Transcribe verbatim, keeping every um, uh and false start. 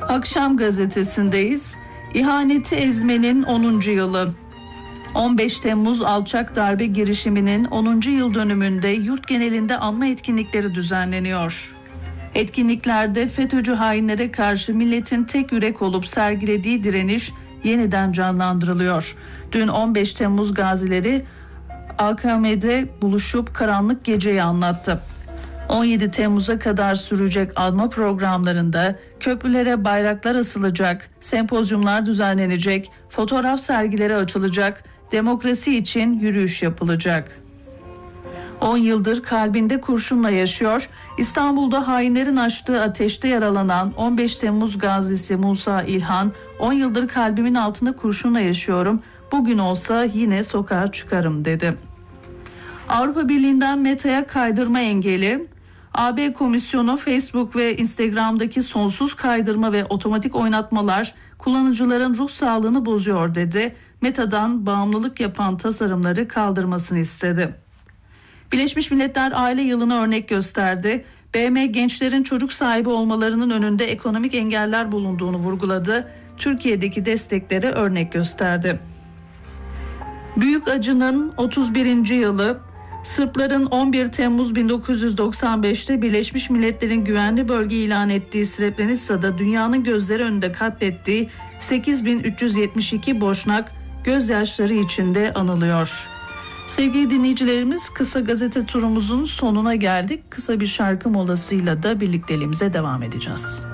Akşam gazetesindeyiz. İhaneti ezmenin onuncu yılı. on beş Temmuz alçak darbe girişiminin onuncu yıl dönümünde yurt genelinde anma etkinlikleri düzenleniyor. Etkinliklerde FETÖ'cü hainlere karşı milletin tek yürek olup sergilediği direniş yeniden canlandırılıyor. Dün on beş Temmuz gazileri A K M'de buluşup karanlık geceyi anlattı. on yedi Temmuz'a kadar sürecek anma programlarında köprülere bayraklar asılacak, sempozyumlar düzenlenecek, fotoğraf sergileri açılacak, demokrasi için yürüyüş yapılacak. on yıldır kalbinde kurşunla yaşıyor, İstanbul'da hainlerin açtığı ateşte yaralanan on beş Temmuz gazisi Musa İlhan, on yıldır kalbimin altında kurşunla yaşıyorum, bugün olsa yine sokağa çıkarım dedi. Avrupa Birliği'nden Meta'ya kaydırma engeli. A B Komisyonu Facebook ve Instagram'daki sonsuz kaydırma ve otomatik oynatmalar kullanıcıların ruh sağlığını bozuyor dedi. Meta'dan bağımlılık yapan tasarımları kaldırmasını istedi. Birleşmiş Milletler Aile Yılı'nı örnek gösterdi. B M gençlerin çocuk sahibi olmalarının önünde ekonomik engeller bulunduğunu vurguladı. Türkiye'deki destekleri örnek gösterdi. Büyük acının otuz birinci yılı. Sırpların on bir Temmuz bin dokuz yüz doksan beşte Birleşmiş Milletler'in güvenli bölge ilan ettiği Srebrenica'da dünyanın gözleri önünde katlettiği sekiz bin üç yüz yetmiş iki Boşnak gözyaşları içinde anılıyor. Sevgili dinleyicilerimiz, kısa gazete turumuzun sonuna geldik. Kısa bir şarkı molasıyla da birlikteliğimize devam edeceğiz.